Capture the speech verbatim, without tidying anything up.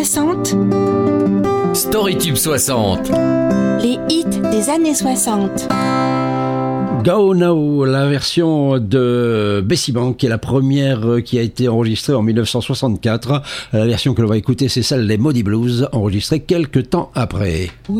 soixante. Storytube soixante. Les hits des années soixante. Go Now, la version de Bessie Bank, qui est la première qui a été enregistrée en dix-neuf cent soixante-quatre. La version que l'on va écouter, c'est celle des Moody Blues, enregistrée quelques temps après.